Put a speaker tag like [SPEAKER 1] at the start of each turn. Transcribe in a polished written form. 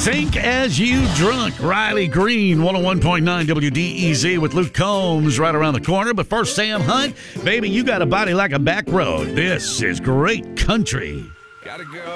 [SPEAKER 1] Think As You Drunk. Riley Green, 101.9 WDEZ with Luke Combs right around the corner. But first, Sam Hunt. Baby, you got a body like a back road. This is great country.
[SPEAKER 2] Got a girl